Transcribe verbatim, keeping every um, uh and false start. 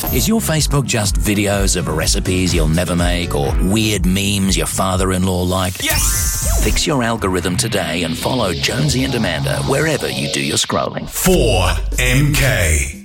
Is your Facebook just videos of recipes you'll never make or weird memes your father-in-law like? Yes! Fix your algorithm today and follow Jonesy and Amanda wherever you do your scrolling. four M K